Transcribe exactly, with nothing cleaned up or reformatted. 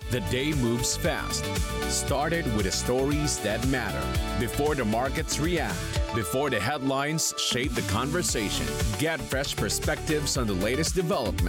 The day moves fast. Started with the stories that matter. Before the markets react, before the headlines shape the conversation, get fresh perspectives on the latest developments.